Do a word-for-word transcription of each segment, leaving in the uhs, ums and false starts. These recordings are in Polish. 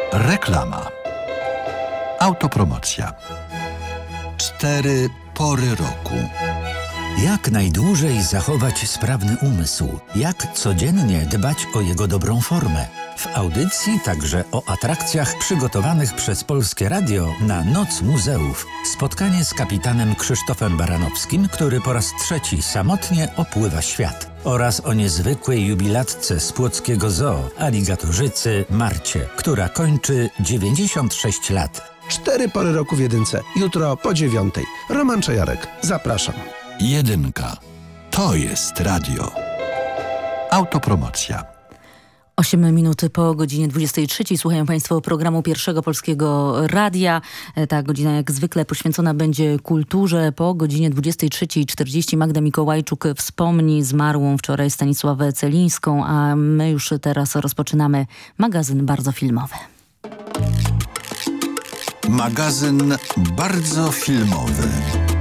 Reklama. Autopromocja. Cztery pory roku. Jak najdłużej zachować sprawny umysł? Jak codziennie dbać o jego dobrą formę? W audycji także o atrakcjach przygotowanych przez Polskie Radio na Noc Muzeów. Spotkanie z kapitanem Krzysztofem Baranowskim, który po raz trzeci samotnie opływa świat. Oraz o niezwykłej jubilatce z płockiego zoo, aligatorzycy Marcie, która kończy dziewięćdziesiąt sześć lat. Cztery pory roku w jedynce. Jutro po dziewiątej. Roman Czajarek. Zapraszam. Jedynka. To jest radio. Autopromocja. Osiem minut po godzinie dwudziestej trzeciej słuchają Państwo programu Pierwszego Polskiego Radia. Ta godzina jak zwykle poświęcona będzie kulturze. Po godzinie dwudziestej trzeciej czterdzieści Magda Mikołajczuk wspomni zmarłą wczoraj Stanisławę Celińską, a my już teraz rozpoczynamy magazyn bardzo filmowy. Magazyn bardzo filmowy.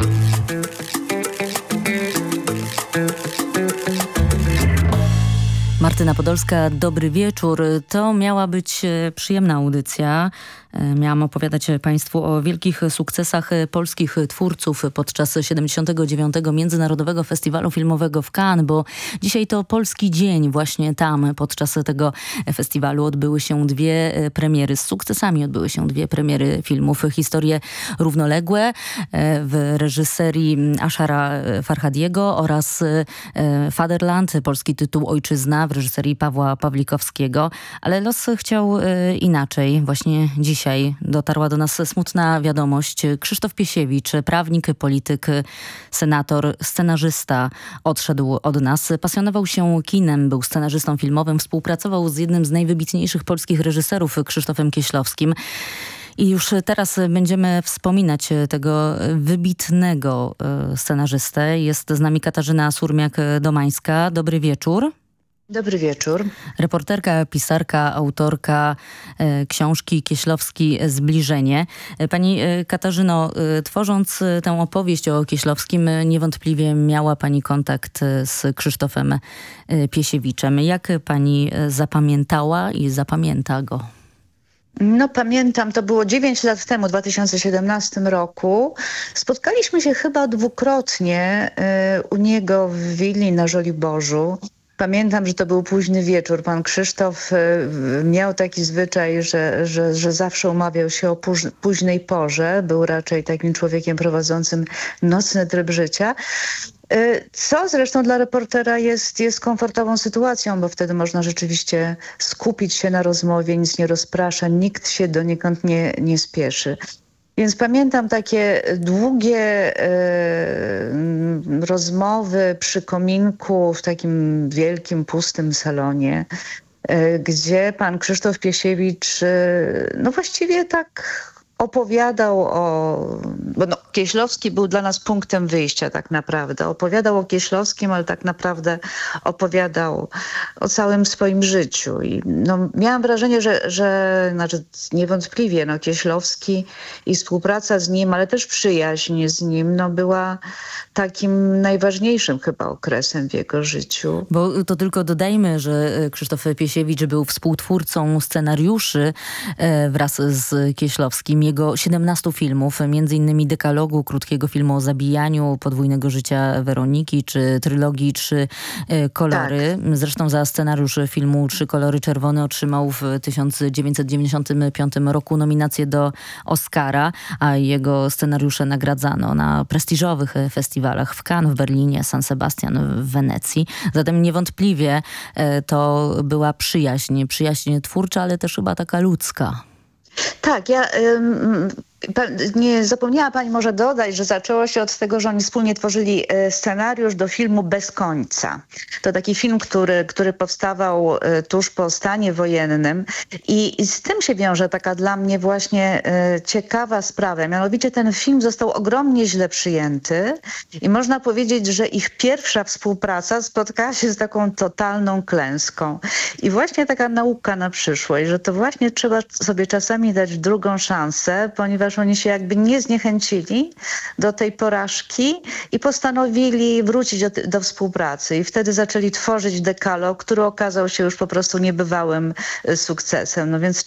Martyna Podolska, dobry wieczór. To miała być przyjemna audycja. Miałam opowiadać Państwu o wielkich sukcesach polskich twórców podczas siedemdziesiątego dziewiątego Międzynarodowego Festiwalu Filmowego w Cannes, bo dzisiaj to polski dzień. Właśnie tam podczas tego festiwalu odbyły się dwie premiery. Z sukcesami odbyły się dwie premiery filmów. Historie równoległe w reżyserii Ashara Farhadiego oraz Fatherland, polski tytuł Ojczyzna w reżyserii Pawła Pawlikowskiego. Ale los chciał inaczej. Właśnie dzisiaj dotarła do nas smutna wiadomość. Krzysztof Piesiewicz, prawnik, polityk, senator, scenarzysta odszedł od nas. Pasjonował się kinem, był scenarzystą filmowym, współpracował z jednym z najwybitniejszych polskich reżyserów, Krzysztofem Kieślowskim. I już teraz będziemy wspominać tego wybitnego scenarzystę. Jest z nami Katarzyna Surmiak-Domańska. Dobry wieczór. Dobry wieczór. Reporterka, pisarka, autorka e, książki Kieślowski Zbliżenie. Pani e, Katarzyno, e, tworząc tę opowieść o Kieślowskim, niewątpliwie miała Pani kontakt z Krzysztofem e, Piesiewiczem. Jak Pani zapamiętała i zapamięta go? No pamiętam, to było dziewięć lat temu, w dwa tysiące siedemnastym roku. Spotkaliśmy się chyba dwukrotnie y, u niego w willi na Żoliborzu. Pamiętam, że to był późny wieczór. Pan Krzysztof y, miał taki zwyczaj, że, że, że zawsze umawiał się o póź, późnej porze. Był raczej takim człowiekiem prowadzącym nocny tryb życia. Y, co zresztą dla reportera jest, jest komfortową sytuacją, bo wtedy można rzeczywiście skupić się na rozmowie, nic nie rozprasza, nikt się donikąd nie, nie spieszy. Więc pamiętam takie długie y, rozmowy przy kominku w takim wielkim, pustym salonie, y, gdzie pan Krzysztof Piesiewicz, y, no właściwie tak opowiadał o... Bo no, Kieślowski był dla nas punktem wyjścia tak naprawdę. Opowiadał o Kieślowskim, ale tak naprawdę opowiadał o całym swoim życiu. I no, miałam wrażenie, że, że znaczy niewątpliwie no, Kieślowski i współpraca z nim, ale też przyjaźń z nim no, była takim najważniejszym chyba okresem w jego życiu. Bo to tylko dodajmy, że Krzysztof Piesiewicz był współtwórcą scenariuszy e, wraz z Kieślowskim. Jego siedemnastu filmów, między innymi Dekalogu, krótkiego filmu o zabijaniu, Podwójnego życia Weroniki, czy trylogii Trzy kolory. Tak. Zresztą za scenariusz filmu Trzy kolory czerwone otrzymał w tysiąc dziewięćset dziewięćdziesiątym piątym roku nominację do Oscara, a jego scenariusze nagradzano na prestiżowych festiwalach w Cannes, w Berlinie, San Sebastian, w Wenecji. Zatem niewątpliwie to była przyjaźń, przyjaźń twórcza, ale też chyba taka ludzka. Tak, ja... Ym... Nie zapomniała pani może dodać, że zaczęło się od tego, że oni wspólnie tworzyli scenariusz do filmu Bez końca. To taki film, który, który powstawał tuż po stanie wojennym i, i z tym się wiąże taka dla mnie właśnie ciekawa sprawa. Mianowicie ten film został ogromnie źle przyjęty i można powiedzieć, że ich pierwsza współpraca spotkała się z taką totalną klęską. I właśnie taka nauka na przyszłość, że to właśnie trzeba sobie czasami dać drugą szansę, ponieważ oni się jakby nie zniechęcili do tej porażki i postanowili wrócić do, do współpracy. I wtedy zaczęli tworzyć Dekalog, który okazał się już po prostu niebywałym sukcesem. No więc